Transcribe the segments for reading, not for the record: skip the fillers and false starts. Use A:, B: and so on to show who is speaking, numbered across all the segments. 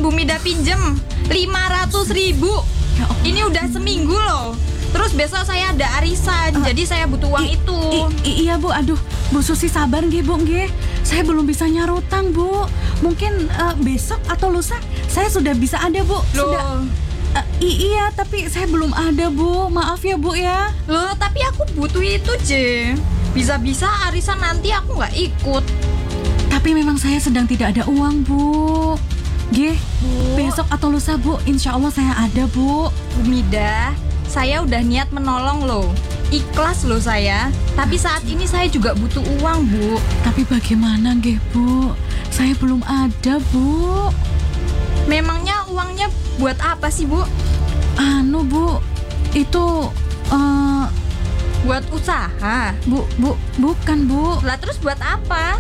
A: Bu Mida pinjem 500.000.
B: Ya Allah.
A: Ini udah seminggu loh. Terus besok saya ada arisan, jadi saya butuh uang itu.
B: Iya Bu, aduh Bu Susi sabar nggih Bu nggih. Saya belum bisa nyarutang Bu. Mungkin besok atau lusa saya sudah bisa ada Bu.
A: Loh.
B: Iya, tapi saya belum ada Bu. Maaf ya Bu ya.
A: Loh, tapi aku butuh itu, J. Bisa-bisa arisan nanti aku nggak ikut.
B: Tapi memang saya sedang tidak ada uang Bu. Nggih, besok atau lusa Bu, insya Allah saya ada Bu.
A: Bu Mida, saya udah niat menolong loh. Ikhlas loh saya. Tapi saat ini saya juga butuh uang, Bu.
B: Tapi bagaimana nggih Bu? Saya belum ada Bu.
A: Memangnya uangnya buat apa sih, Bu?
B: Anu Bu, itu
A: Buat usaha.
B: bukan Bu.
A: Lah terus buat apa?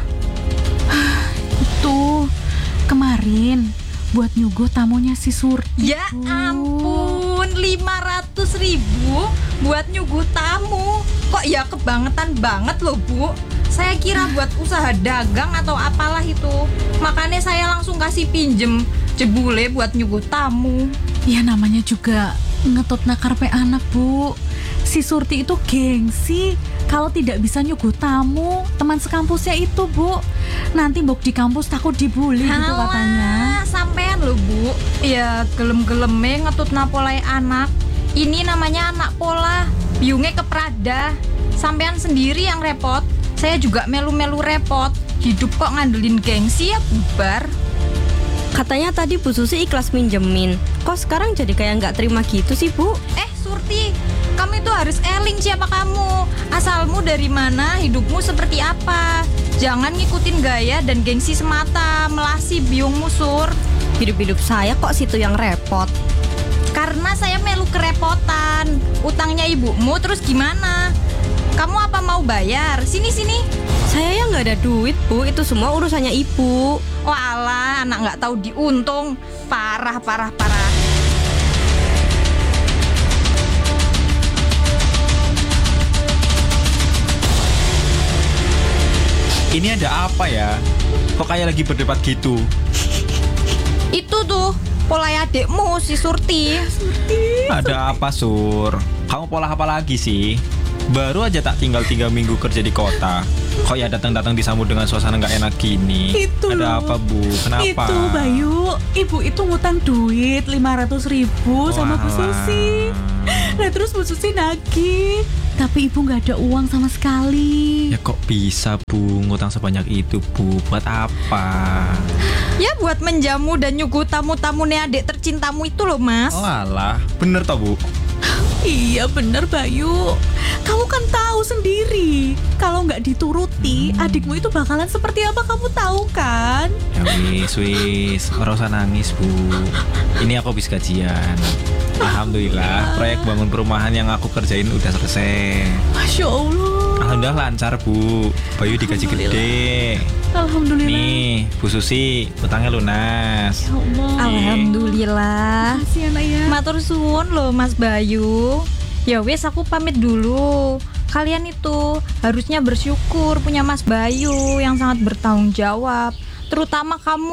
B: Itu kemarin buat nyuguh tamunya si Surti.
A: Ya
B: Bu.
A: ampun, 500.000 buat nyuguh tamu. Kok ya kebangetan banget loh, Bu. Saya kira buat usaha dagang atau apalah itu. Makanya saya langsung kasih pinjem jebule buat nyuguh tamu.
B: Ya namanya juga ngetut nakarpe anak Bu. Si Surti itu gengsi kalau tidak bisa nyuguh tamu teman sekampusnya itu Bu. Nanti mbok di kampus takut dibully gitu katanya.
A: Sampean loh, Bu. Ya gelem-geleme ngetut napolai anak. Ini namanya anak pola. Biungnya keprada. Sampean sendiri yang repot. Saya juga melu-melu repot. Hidup kok ngandelin gengsi ya bubar.
C: Katanya tadi Bu Susi ikhlas minjemin. Kok sekarang jadi kayak nggak terima gitu sih Bu?
A: Surti, kamu itu harus eling siapa kamu. Asalmu dari mana, hidupmu seperti apa. Jangan ngikutin gaya dan gengsi semata. Melasi biungmu, Sur.
C: Hidup-hidup saya kok situ yang repot.
A: Karena saya melu kerepotan. Utangnya ibumu terus gimana? Kamu apa mau bayar? Sini.
C: Saya yang nggak ada duit Bu, itu semua urusannya ibu.
A: Walah, anak nggak tahu diuntung. Parah.
D: Ini ada apa ya? Kok kayak lagi berdebat gitu?
A: Itu tuh polai adekmu si Surti.
D: Ada apa, Sur? Kamu pola apa lagi sih? Baru aja tak tinggal 3 minggu kerja di kota. Kok ya datang-datang disambut dengan suasana nggak enak gini?
B: Itu
D: ada
B: loh.
D: apa, Bu? Kenapa?
B: Itu Bayu, ibu itu ngutang duit 500.000 sama Bu Susi. Nah terus Bu Susi nagih, tapi ibu nggak ada uang sama sekali.
D: Ya kok bisa, Bu? Ngutang sebanyak itu, Bu? Buat apa?
A: Ya buat menjamu dan nyuguh tamu-tamunya adik tercintamu itu loh, Mas.
D: Oh alah, bener toh, Bu?
B: Iya bener Bayu. Kamu kan tahu sendiri, kalau nggak dituruti adikmu itu bakalan seperti apa, kamu tahu kan?
D: Ya wis, ora usah nangis, Bu. Ini aku habis gajian. Alhamdulillah, proyek bangun perumahan yang aku kerjain udah selesai.
B: Masya Allah.
D: Alhamdulillah lancar, Bu. Bayu digaji gede.
B: Alhamdulillah.
D: Nih, Bu Susi, utangnya lunas.
B: Ya Allah.
A: Alhamdulillah.
B: Makasih anak ya.
A: Matur suwun loh Mas Bayu. Ya wes aku pamit dulu. Kalian itu harusnya bersyukur punya Mas Bayu yang sangat bertanggung jawab. Terutama kamu